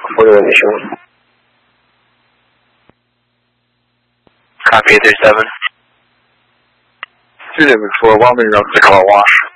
服务问题是。 Copy 837. Student for 1 minute of the car wash.